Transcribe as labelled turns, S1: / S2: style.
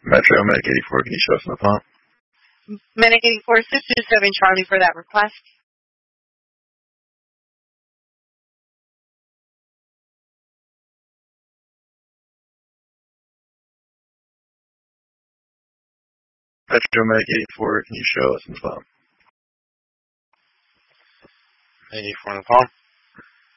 S1: Metro Medic 84, can you show us in the phone?
S2: Medic 84, 627 Charlie for that request.
S1: Metro Medic 84, can you show us in the phone?
S3: 84 on the phone.